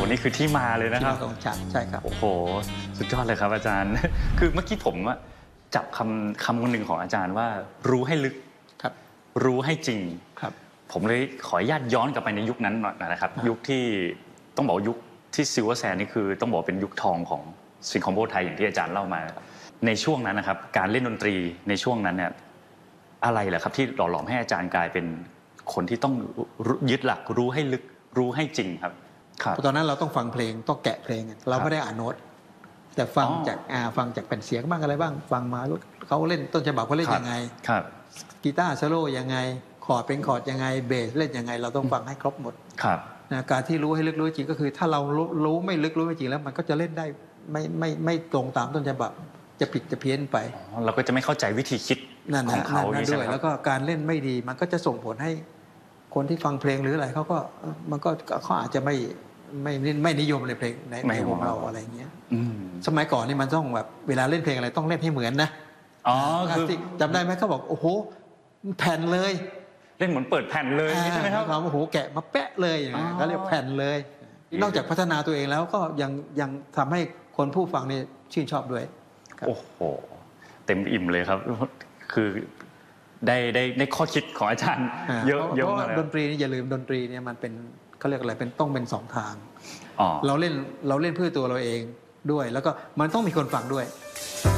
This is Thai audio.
นี่คือที่มาเลยนะครับของฉันใช่ครับโอ้โหสุดยอดเลยครับอาจารย์ คือเมื่อกี้ผมจับคำหนึ่งของอาจารย์ว่ารู้ให้ลึกครับรู้ให้จริงครับผมเลยขออนุญาตย้อนกลับไปในยุคนั้นหน่อยนะครับยุคที่ต้องบอกยุคที่ซิลเวอร์แซนนี่คือต้องบอกเป็นยุคทองของซิงคโปร์ไทยอย่างที่อาจารย์เล่ามาในช่วงนั้นนะครับการเล่นดนตรีในช่วงนั้นเนี่ยอะไรแหละครับที่หล่อหลอมให้อาจารย์กลายเป็นคนที่ต้องยึดหลักรู้ให้ลึกรู้ให้จริงครับตอนนั้นเราต้องฟังเพลงต้องแกะเพลงเราไม่ได้อ่านโน้ตแต่ฟังจากแผ่นเสียงบ้างอะไรบ้างฟังมาเขาเล่นต้นฉบับเขาเล่นยังไงกีตาร์โซโล่ยังไงคอร์ดเป็นคอร์ดยังไงเบสเล่นยังไงเราต้องฟังให้ครบหมดนะการที่รู้ให้ลึกรู้จริงก็คือถ้าเรารู้ไม่ลึกรู้ไม่จริงแล้วมันก็จะเล่นได้ไม่ตรงตามต้นฉบับจะผิดจะเพี้ยนไปเราก็จะไม่เข้าใจวิธีคิดของเขาด้วยแล้วก็การเล่นไม่ดีมันก็จะส่งผลให้คนที่ฟังเพลงหรืออะไรเขาอาจจะไม่นิยมในเพลงในวงเราอะไรเงี้ยสมัยก่อนนี่มันต้องแบบเวลาเล่นเพลงอะไรต้องเล่นให้เหมือนนะคือจำได้ไหมเขาบอกโอ้โหแผ่นเลยเล่นเหมือนเปิดแผ่นเลยใช่ไหมครับโอ้โหแกะมาแปะเลยอย่างเงี้ยเขาเรียกแผ่นเลยนอกจากพัฒนาตัวเองแล้วก็ยังทำให้คนผู้ฟังนี่ชื่นชอบด้วยโอ้โหเต็มอิ่มเลยครับคือได้ข้อคิดของอาจารย์เยอะเพราะดนตรีนี่อย่าลืมดนตรีเนี่ยมันเป็นเขาเรียกอะไรต้องเป็นสองทางเราเล่นเพื่อตัวเราเองด้วยแล้วก็มันต้องมีคนฟังด้วย